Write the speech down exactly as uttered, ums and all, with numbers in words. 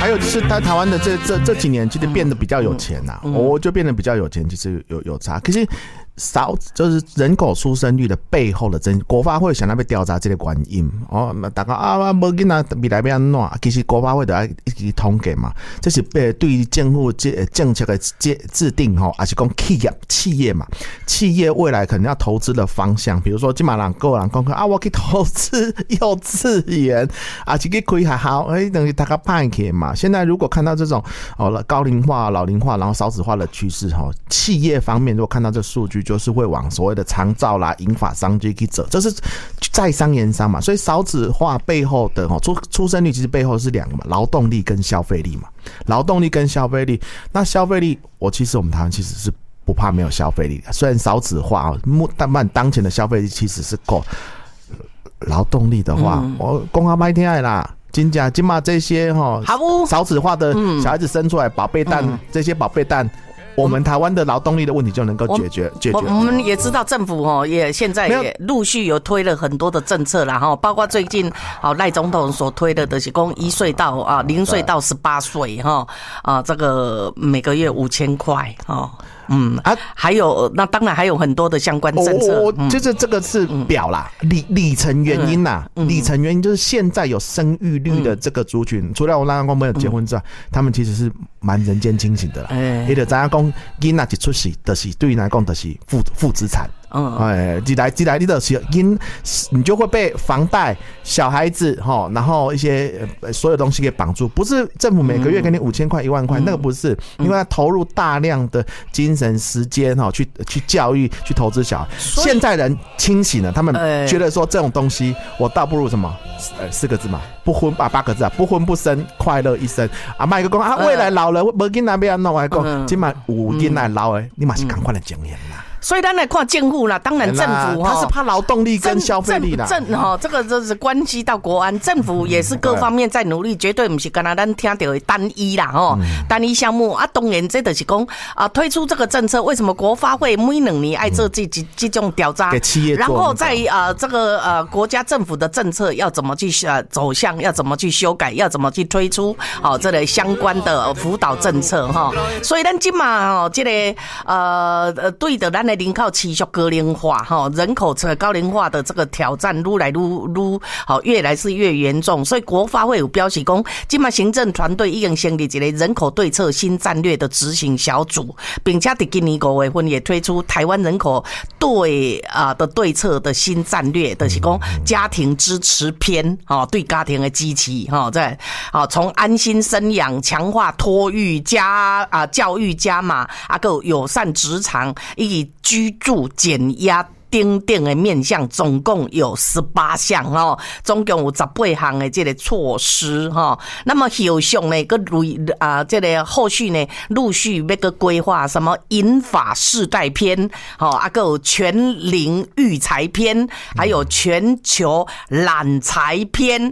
还有就是在台湾的这这这几年，其实变得比较有钱呐、啊，我、嗯嗯、就变得比较有钱，其实有有差。可是少就是人口出生率的背后的真，国发会想要被调查这个原因哦，大家啊无囡仔未来要安怎？其实国发会就要一起统计嘛，这是对于政府政策的制定吼，还是讲企业企业嘛，企业未来可能要投资的方向，比如说今嘛人个人讲啊，我去投资幼稚园，啊，去去开学校，哎，等于大家派去嘛。现在如果看到这种哦高龄化、老龄化，然后少子化的趋势哈，企业方面如果看到这数据，就是会往所谓的长照啦、银发商机去走，这是在商言商嘛。所以少子化背后的哦出出生率其实背后是两个嘛，劳动力跟消费力嘛。劳动力跟消费力，那消费力，我其实我们台湾其实是不怕没有消费力的，虽然少子化哦，但当前的消费力其实是够。劳动力的话，嗯、我讲下歹听的啦。真假今嘛这些哈少子化的小孩子生出来宝贝蛋，嗯、这些宝贝蛋。我们台湾的劳动力的问题就能够解决解决。 我们也知道政府哦，也现在也陆续有推了很多的政策啦哈，包括最近好赖总统所推的的是供一岁到啊零岁到十八岁哈啊这个每个月五千块哈。嗯啊，还有那当然还有很多的相关政策， 我就是这个是表啦，嗯、里里程原因啦，嗯、里程原因就是现在有生育率的这个族群，嗯、除了我刚刚没有结婚之外，嗯、他们其实是蛮人间清醒的啦。哎，你就知影讲，囡仔一出世，就是对于来讲就是负负资产。嗯，哎，一来一来，你的因你就会被房贷、小孩子哈，然后一些所有东西给绑住。不是政府每个月给你五千块、一万块，那个不是，因为他投入大量的精神时间哈，去去教育、去投资小孩。现在人清醒了，他们觉得说这种东西，我倒不如什么呃四个字嘛，不婚啊八个字啊，不婚不生，快乐一生啊。麦克讲啊，未来老了没囡仔要安怎？我讲，今晚有囡仔老的，你嘛是赶快来经验啦。 所以咱来看政府啦，当然政府他是怕劳动力跟消费力啦。 政哈这个就是关系到国安，政府也是各方面在努力，绝对不是干那咱听到的单一啦吼，单一项目啊。当然这就是讲啊，推出这个政策，为什么国发会每两年爱做这这这种调查，然后在啊这个呃国家政府的政策要怎么去呃走向，要怎么去修改，要怎么去推出好这类相关的辅导政策哈。所以咱今嘛吼这个呃呃对的咱。人口持续高龄化，哈，人口高龄化的这个挑战愈来愈愈好，越来是越严重。所以国发会有标示讲，今嘛行政团队已经成立一个人口对策新战略的执行小组，并且在今年五月份也推出台湾人口对啊的对策的新战略，就是讲家庭支持篇，哈，对家庭的支持，哈，在啊从安心生养、强化托育加啊教育加码，啊个友善职场以及居住减压等等的面向，总共有十八项哦，总共有十八项的这个措施哈、哦。那么后续呢，个啊这个后续呢，陆续要个规划什么银发世代篇，好、哦、啊个有全龄育才篇，还有全球揽才篇，